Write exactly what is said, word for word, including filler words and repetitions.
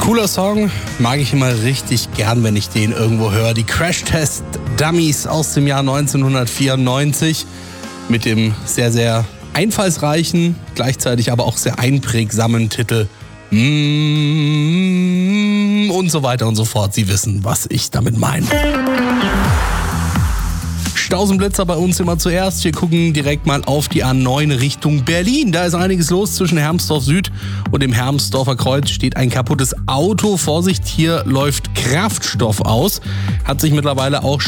Cooler Song, mag ich immer richtig gern, wenn ich den irgendwo höre. Die Crash Test Dummies aus dem Jahr neunzehnhundertvierundneunzig mit dem sehr, sehr einfallsreichen, gleichzeitig aber auch sehr einprägsamen Titel mm, und so weiter und so fort. Sie wissen, was ich damit meine. Stausenblitzer bei uns immer zuerst. Wir gucken direkt mal auf die A neun Richtung Berlin. Da ist einiges los zwischen Hermsdorf Süd und dem Hermsdorfer Kreuz. Steht ein kaputtes Auto. Vorsicht, hier läuft Kraftstoff aus. Hat sich mittlerweile auch